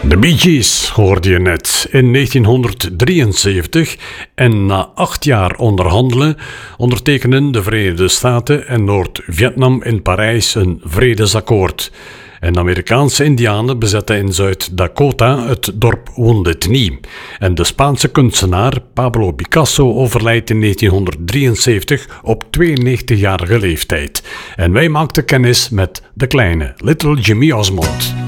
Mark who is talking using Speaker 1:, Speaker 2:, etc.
Speaker 1: De Bee Gees hoorde je net in 1973 en na 8 jaar onderhandelen ondertekenen de Verenigde Staten en Noord-Vietnam in Parijs een vredesakkoord. En Amerikaanse indianen bezetten in Zuid-Dakota het dorp Wounded Knee. En de Spaanse kunstenaar Pablo Picasso overlijdt in 1973 op 92-jarige leeftijd. En wij maakten kennis met de kleine Little Jimmy Osmond.